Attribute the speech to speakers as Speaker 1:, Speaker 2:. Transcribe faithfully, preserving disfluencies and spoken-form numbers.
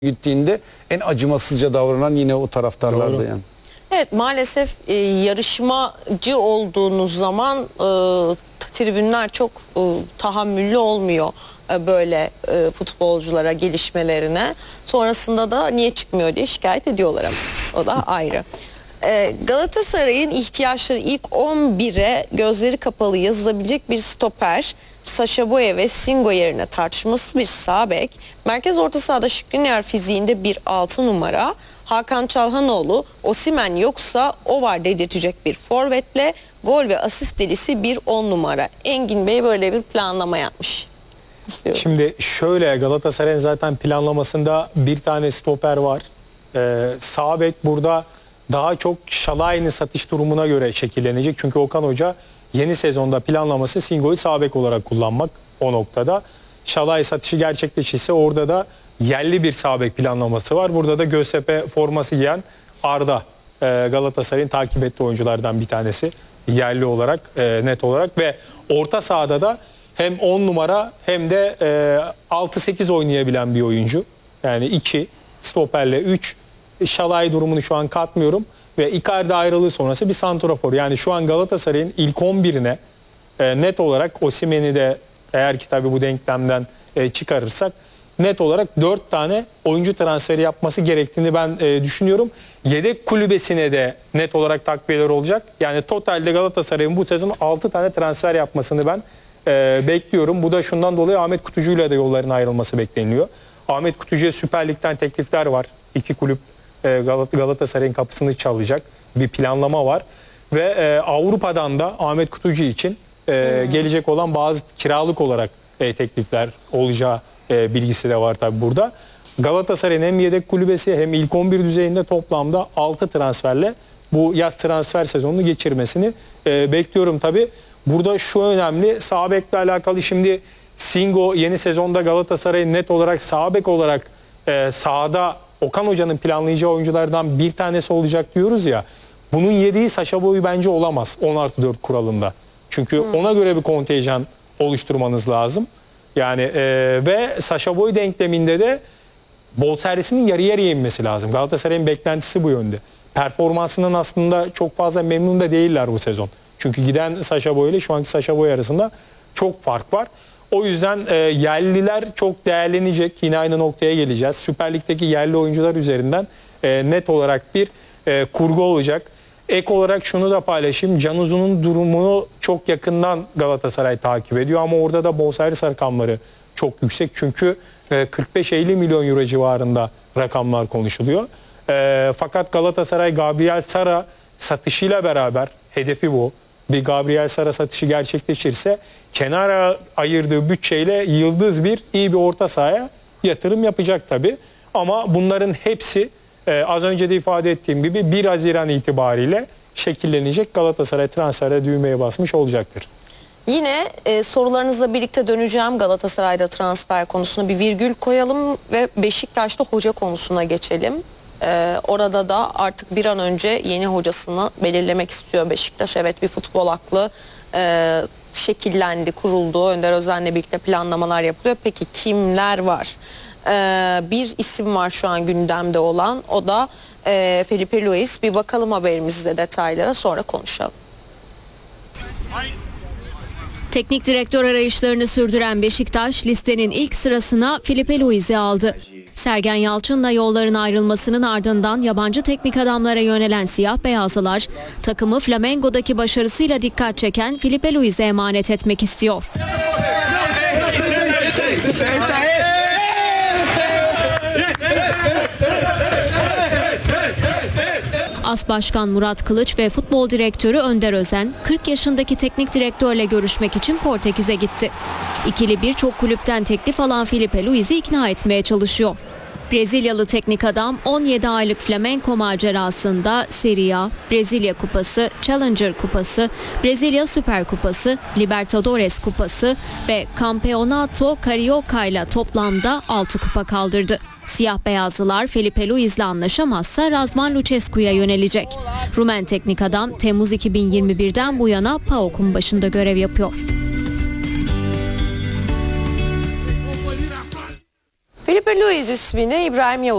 Speaker 1: gittiğinde en acımasızca davranan yine o taraftarlardı.
Speaker 2: Doğru.
Speaker 1: Yani.
Speaker 3: Evet, maalesef e, yarışmacı olduğunuz zaman e, tribünler çok e, tahammüllü olmuyor e, böyle e, futbolculara gelişmelerine. Sonrasında da niye çıkmıyor diye şikayet ediyorlar ama o da ayrı. E, Galatasaray'ın ihtiyaçları ilk on bire gözleri kapalı yazılabilecek bir stoper, Sacha Boey ve Singo yerine tartışmasız bir sağ bek, merkez orta sahada Skriniar fiziğinde bir altı numara, Hakan Çalhanoğlu, Osimhen yoksa o var dedirtecek bir forvetle, gol ve asist delisi bir on numara. Engin Bey böyle bir planlama yapmış. İstiyorum.
Speaker 2: Şimdi şöyle, Galatasaray'ın zaten planlamasında bir tane stoper var. Ee, sağ bek burada daha çok Şalay'ın satış durumuna göre şekillenecek. Çünkü Okan Hoca yeni sezonda planlaması Singo'yu sağ bek olarak kullanmak o noktada. Şalay satışı gerçekleşirse orada da yerli bir sağ bek planlaması var. Burada da Göztepe forması giyen Arda, e, Galatasaray'ın takip ettiği oyunculardan bir tanesi. Yerli olarak, e, net olarak ve orta sahada da hem on numara hem de e, altı sekiz oynayabilen bir oyuncu. Yani iki stoperle üç. Şalay durumunu şu an katmıyorum. Ve Icardi ayrılığı sonrası bir santrafor. Yani şu an Galatasaray'ın ilk on birine e, net olarak Osimhen'i de eğer ki tabii bu denklemden e, çıkarırsak net olarak dört tane oyuncu transferi yapması gerektiğini ben e, düşünüyorum. Yedek kulübesine de net olarak takviyeler olacak. Yani totalde Galatasaray'ın bu sezon altı tane transfer yapmasını ben e, bekliyorum. Bu da şundan dolayı Ahmet Kutucu'yla da yolların ayrılması bekleniyor. Ahmet Kutucu'ya Süper Lig'den teklifler var. İki kulüp Galatasaray'ın kapısını çalacak bir planlama var ve e, Avrupa'dan da Ahmet Kutucu için e, hmm. gelecek olan bazı kiralık olarak e, teklifler olacağı e, bilgisi de var tabi burada. Galatasaray'ın hem yedek kulübesi hem ilk on bir düzeyinde toplamda altı transferle bu yaz transfer sezonunu geçirmesini e, bekliyorum tabi. Burada şu önemli, sağ bekle alakalı şimdi Singo yeni sezonda Galatasaray'ın net olarak sağ bek olarak e, sahada Okan Hoca'nın planlayacağı oyunculardan bir tanesi olacak diyoruz ya. Bunun yediği Sacha Boey bence olamaz on artı dört kuralında. Çünkü hmm. ona göre bir kontenjan oluşturmanız lazım. Yani e, ve Sacha Boey denkleminde de bonservisinin yarı yarıya inmesi lazım. Galatasaray'ın beklentisi bu yönde. Performansından aslında çok fazla memnun da değiller bu sezon. Çünkü giden Sacha Boey ile şu anki Sacha Boey arasında çok fark var. O yüzden e, yerliler çok değerlenecek. Yine aynı noktaya geleceğiz. Süper Lig'deki yerli oyuncular üzerinden e, net olarak bir e, kurgu olacak. Ek olarak şunu da paylaşayım. Can Uzun'un durumunu çok yakından Galatasaray takip ediyor. Ama orada da bonservis rakamları çok yüksek. Çünkü e, kırk beş elli milyon euro civarında rakamlar konuşuluyor. E, fakat Galatasaray Gabriel Sara satışıyla beraber, hedefi bu. Bir Gabriel Sara satışı gerçekleşirse kenara ayırdığı bütçeyle yıldız bir iyi bir orta sahaya yatırım yapacak tabii. Ama bunların hepsi e, az önce de ifade ettiğim gibi bir Haziran itibariyle şekillenecek. Galatasaray transfere düğmeye basmış olacaktır.
Speaker 3: Yine e, sorularınızla birlikte döneceğim. Galatasaray'da transfer konusuna bir virgül koyalım ve Beşiktaş'ta hoca konusuna geçelim. Ee, orada da artık bir an önce yeni hocasını belirlemek istiyor Beşiktaş. Evet, bir futbol aklı e, şekillendi, kuruldu. Önder Özen'le birlikte planlamalar yapılıyor. Peki kimler var? Ee, bir isim var şu an gündemde olan. O da e, Felipe Luis. Bir bakalım haberimizde detaylara, sonra konuşalım.
Speaker 4: Teknik direktör arayışlarını sürdüren Beşiktaş listenin ilk sırasına Felipe Luis'i aldı. Sergen Yalçın'la yolların ayrılmasının ardından yabancı teknik adamlara yönelen siyah beyazlılar takımı Flamengo'daki başarısıyla dikkat çeken Felipe Luis'e emanet etmek istiyor. As Başkan Murat Kılıç ve futbol direktörü Önder Özen kırk yaşındaki teknik direktörle görüşmek için Portekiz'e gitti. İkili birçok kulüpten teklif alan Felipe Luis'i ikna etmeye çalışıyor. Brezilyalı teknik adam on yedi aylık Flamengo macerasında Serie A, Brezilya Kupası, Challenger Kupası, Brezilya Süper Kupası, Libertadores Kupası ve Campeonato Carioca ile toplamda altı kupa kaldırdı. Siyah beyazlılar Felipe Luis'le anlaşamazsa Razvan Lucescu'ya yönelecek. Rumen teknik adam Temmuz iki bin yirmi bir'den bu yana PAOK'un başında görev yapıyor.
Speaker 3: Felipe Luis ismini İbrahim Yavuz